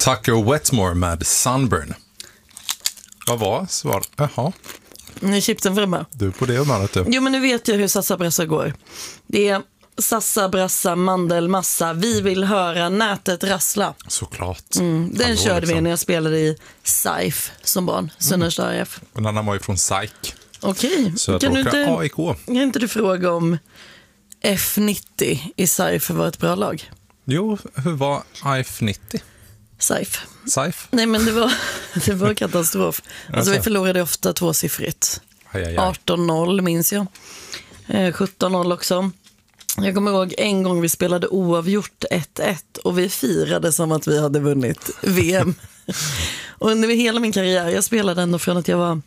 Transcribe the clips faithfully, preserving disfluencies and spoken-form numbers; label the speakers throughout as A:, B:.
A: Tucker Wetmore med Sunburn. Vad var svar? Jaha.
B: Nu är chipsen framme.
A: Du på det humöret du.
B: Jo, men nu vet jag hur sassabrassa går. Det är sassabrassa, mandelmassa. Vi vill höra nätet rassla.
A: Såklart.
B: Mm, den
A: Hallå,
B: körde
A: liksom.
B: vi när jag spelade i Saif som barn. Sunnerstar I F.
A: Och en annan var ju från SAIK.
B: Okej.
A: Så
B: Kan, du inte-
A: A I K.
B: kan inte du fråga om F nittio i Saif var ett bra lag?
A: Jo, hur var I F nittio?
B: Saif.
A: SAIF?
B: Nej, men det var, det var katastrof. Alltså,
A: Alltså.
B: vi förlorade ofta tvåsiffrigt.
A: Aj, aj, aj.
B: arton noll minns jag. Eh, sjutton noll också. Jag kommer ihåg en gång vi spelade oavgjort ett ett och vi firade som att vi hade vunnit V M. Och under hela min karriär, jag spelade ändå från att jag var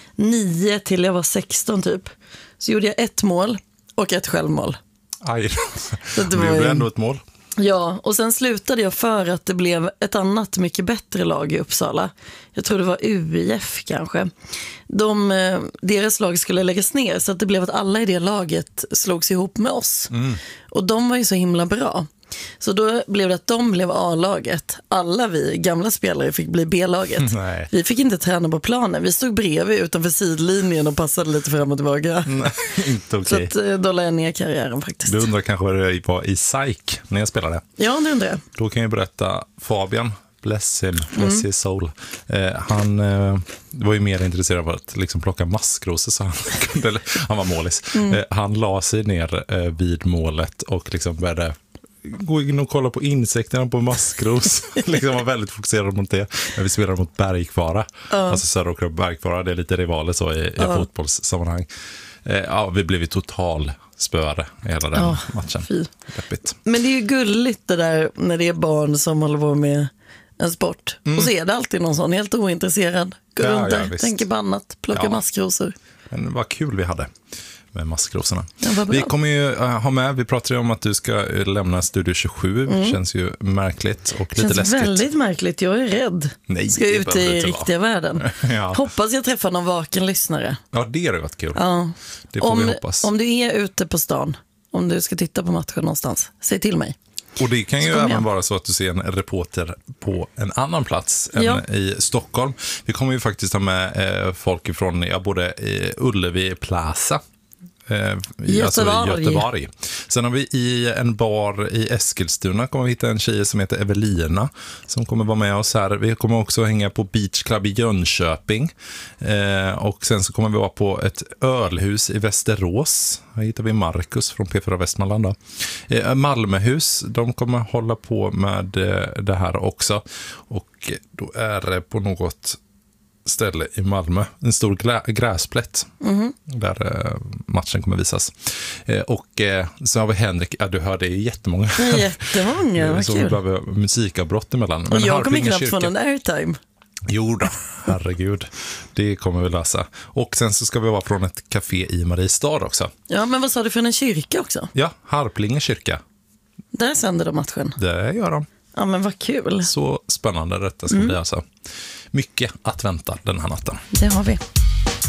B: nio till jag var sexton typ. Så gjorde jag ett mål och ett självmål.
A: Aj.
B: Så det
A: Det
B: var
A: blev
B: ju-
A: ändå ett mål.
B: Ja, och sen slutade jag för att det blev ett annat mycket bättre lag i Uppsala. Jag tror det var U I F kanske. De, eh, deras lag skulle läggas ner så att det blev att alla i det laget slogs ihop med oss.
A: Mm.
B: Och de var ju så himla bra. Så då blev det att de blev A-laget. Alla vi gamla spelare fick bli B-laget.
A: Nej.
B: Vi fick inte träna på planen. Vi stod bredvid utanför sidlinjen och passade lite fram och tillbaka.
A: Nej, inte
B: Så
A: okej.
B: att, eh, då la jag ner karriären faktiskt.
A: Du undrar kanske vad det var i SAIK när jag spelade.
B: Ja, det undrar jag.
A: Då kan jag berätta, Fabian, bless him, bless his soul. Eh, han eh, var ju mer intresserad av att liksom plocka maskrosor, så han, kunde, eller, han var målis. Eh, han la sig ner eh, vid målet och liksom började gå in och kolla på insekterna på maskros. liksom var väldigt fokuserad mot det. Men vi spelade mot Bergkvara. Alltså Söderåkra och Bergkvara, det är lite rivaler så i, i fotbollssammanhang. Eh, ja, vi blev ju total spöre i hela den
B: Ja,
A: matchen.
B: fy.
A: Deppigt.
B: Men det är ju gulligt det där när det är barn som håller på med en sport. Och så är det alltid någon sån helt ointresserad. Går
A: Ja,
B: runt där,
A: ja, visst.
B: tänker på annat, plockar
A: Ja.
B: maskrosor.
A: Men vad kul vi hade med maskrosorna.
B: Ja, vad bra.
A: Vi kommer ju uh, ha med, vi pratade ju om att du ska uh, lämna Studio tjugosju. Känns ju märkligt och lite
B: Känns
A: läskigt.
B: väldigt märkligt, jag är rädd.
A: Nej,
B: ska
A: det
B: ut
A: behöver
B: i
A: det inte
B: riktiga världen.
A: Ja.
B: Hoppas jag träffar någon vaken lyssnare.
A: Ja, det hade varit kul.
B: Ja.
A: Det får vi
B: Om,
A: hoppas.
B: om du är ute på stan, om du ska titta på matchen någonstans, säg till mig.
A: Och det kan ju
B: kommer
A: även
B: jag.
A: vara så att du ser en reporter på en annan plats
B: Ja.
A: än i Stockholm. Vi kommer ju faktiskt ha med eh, folk ifrån ja, både i Ullevi Plaza, eh, i, alltså i
B: Göteborg.
A: Göteborg. Sen har vi i en bar i Eskilstuna kommer vi hitta en tjej som heter Evelina som kommer vara med oss här. Vi kommer också hänga på Beach Club i Jönköping. Eh, och sen så kommer vi vara på ett ölhus i Västerås. Här hittar vi Marcus från P fyra Västmanland. Då. Eh, Malmöhus, de kommer hålla på med eh, det här också. Och då är det på något ställe i Malmö. En stor glä- gräsplätt
B: Mhm.
A: där eh, matchen kommer visas. Eh, och eh, så har vi Henrik, ja, du hör det är jättemånga.
B: Jättemånga, vad
A: så vi
B: kul.
A: behöver musikavbrott emellan.
B: Och
A: Men
B: jag kommer
A: Harplinge
B: knappt
A: kyrka-
B: få någon airtime.
A: Jo då, herregud. Det kommer vi lösa. Och sen så ska vi vara från ett café i Mariestad också.
B: Ja, men vad sa du för en kyrka också?
A: Ja, Harplinge kyrka.
B: Där sänder de matchen.
A: Det gör de.
B: Ja, men vad kul.
A: Så spännande detta ska bli alltså. Mycket att vänta den här natten.
B: Det har vi.